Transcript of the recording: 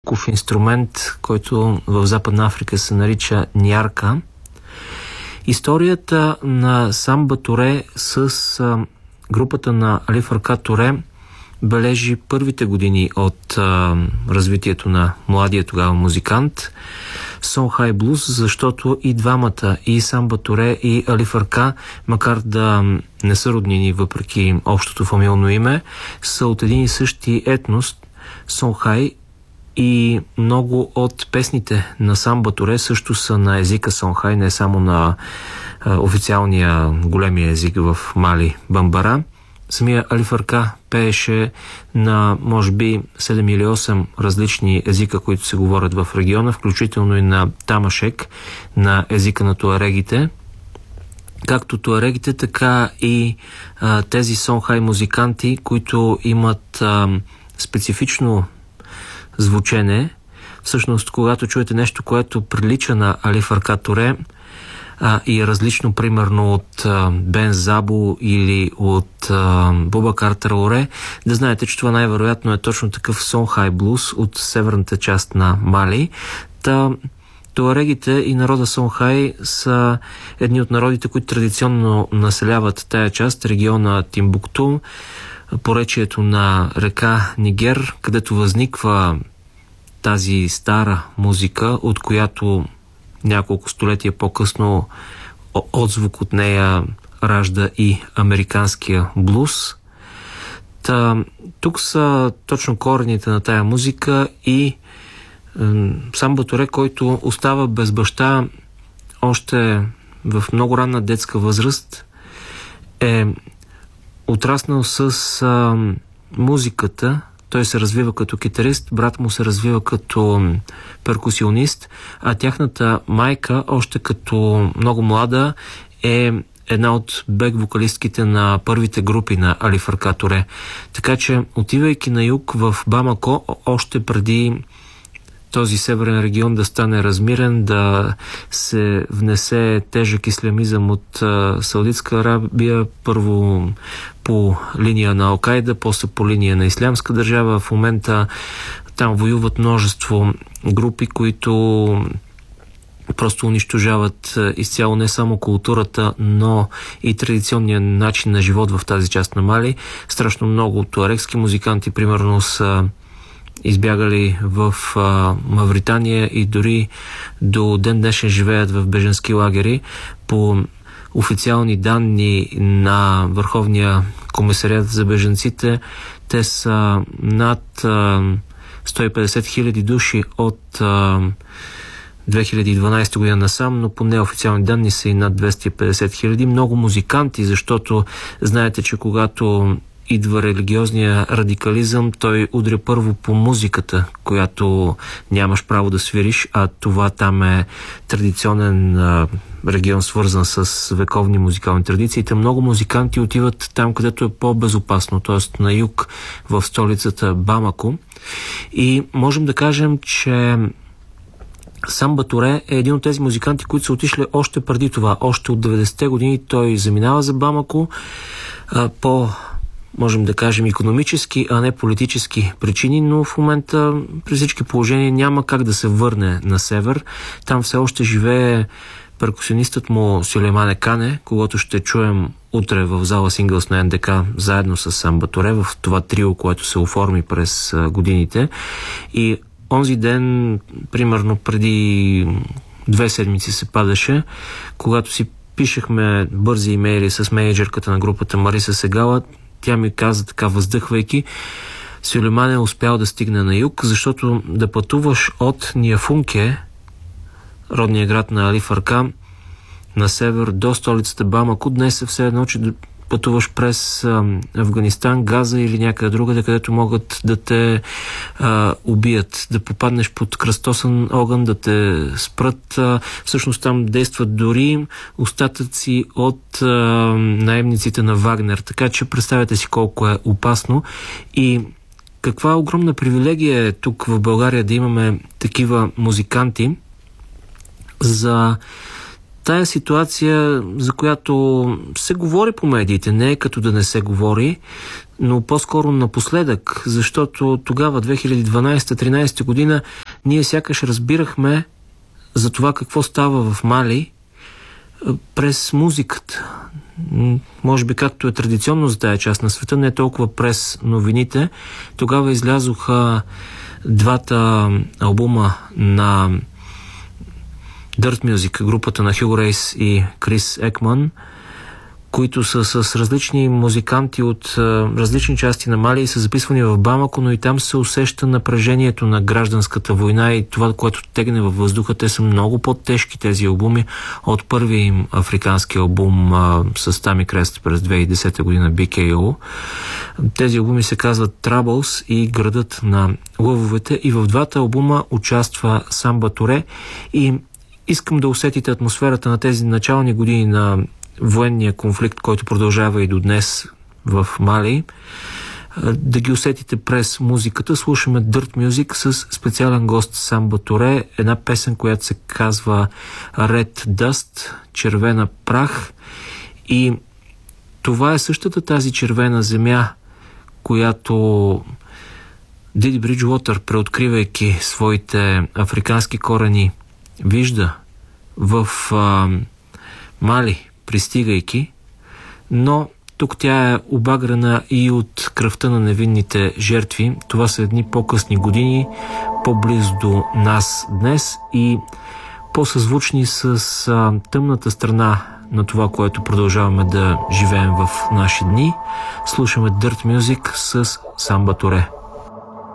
инструмент, който в Западна Африка се нарича нярка. Историята на Самба Туре с групата на Али Фарка Туре бележи първите години от развитието на младия тогава музикант Сонхай Блус, защото и двамата, и Самба Туре, и Али Фарка, макар да не са роднини, въпреки общото фамилно име, са от един и същи етнос Сонхай, и много от песните на Самба Туре също са на езика Сонхай, не само на официалния големия език в Мали Бамбара. Самия Али Фарка пееше на може би 7 или 8 различни езика, които се говорят в региона, включително и на тамашек, на езика на туарегите. Както туарегите, така и тези Сонхай музиканти, които имат специфично звучене. Всъщност, когато чуете нещо, което прилича на Али Фарка Туре и е различно, примерно, от Бен Забо или от Бубакар Траоре, да знаете, че това най-вероятно е точно такъв Сонхай блуз от северната част на Мали. Туарегите и народа Сонхай са едни от народите, които традиционно населяват тая част, региона Тимбукту, поречието на река Нигер, където възниква тази стара музика, от която няколко столетия по-късно отзвук от нея ражда и американския блуз. Тук са точно корените на тая музика и Самба Туре, който остава без баща още в много ранна детска възраст, е отраснал с музиката. Той се развива като китарист, брат му се развива като перкусионист, а тяхната майка, още като много млада, е една от бек-вокалистките на първите групи на Али Фарка Туре. Така че, отивайки на юг в Бамако, още преди този северен регион да стане размирен, да се внесе тежък ислямизъм от Саудитска Арабия, първо по линия на Ал-Кайда, после по линия на Ислямска държава. В момента там воюват множество групи, които просто унищожават изцяло не само културата, но и традиционния начин на живот в тази част на Мали. Страшно много туарегски музиканти, примерно, са избягали в Мавритания и дори до ден днешен живеят в бежански лагери. По официални данни на Върховния комисариат за бежанците, те са над 150 хиляди души от 2012 година насам, но по неофициални данни са и над 250 хиляди. Много музиканти, защото знаете, че когато идва религиозния радикализъм, той удря първо по музиката, която нямаш право да свириш, а това там е традиционен регион, свързан с вековни музикални традиции. Много музиканти отиват там, където е по-безопасно, т.е. на юг, в столицата Бамако. И можем да кажем, че Самба Туре е един от тези музиканти, които са отишли още преди това. Още от 90-те години той заминава за Бамако можем да кажем, икономически, а не политически причини, но в момента при всички положения няма как да се върне на север. Там все още живее перкусионистът му Сюлейман Кане, когото ще чуем утре в зала Синглс на НДК заедно с Самба Туре в това трио, което се оформи през годините. И онзи ден, примерно преди 2 седмици се падаше, когато си пишехме бързи имейли с мениджърката на групата Мариса Сегала, тя ми каза така, въздъхвайки: Сюлейман е успял да стигне на юг, защото да пътуваш от Ниафунке, родния град на Али Фарка, на север до столицата Бамако, днес е все едно, че да пътуваш през Афганистан, Газа или някъде другаде, където могат да те убият, да попаднеш под кръстосен огън, да те спрат. Всъщност там действат дори остатъци от наемниците на Вагнер. Така че представете си колко е опасно и каква огромна привилегия е тук в България да имаме такива музиканти за тая ситуация, за която се говори по медиите, не е като да не се говори, но по-скоро напоследък, защото тогава, 2012-13 година, ние сякаш разбирахме за това какво става в Мали през музиката. Може би както е традиционно за тая част на света, не толкова през новините. Тогава излязоха двата албума на Dirt Music, групата на Хюго Рейс и Крис Екман, които са с различни музиканти от различни части на Мали и са записвани в Бамако, но и там се усеща напрежението на гражданската война и това, което тегне във въздуха. Те са много по-тежки, тези албуми, от първия им африкански албум с Тами Крест през 2010 година, BKO. Тези албуми се казват Troubles и Градът на лъвовете, и в двата албума участва Самба Туре, и искам да усетите атмосферата на тези начални години на военния конфликт, който продължава и до днес в Мали, да ги усетите през музиката. Слушаме Dirt Music с специален гост Самба Туре, една песен, която се казва Red Dust, червена прах, и това е същата тази червена земя, която Диди Бриджуотър, преоткривайки своите африкански корени, вижда в Мали, пристигайки, но тук тя е обагрена и от кръвта на невинните жертви. Това са едни по-късни години, по-близо до нас днес и по-съзвучни с тъмната страна на това, което продължаваме да живеем в наши дни. Слушаме Dirt Music с Самба Туре.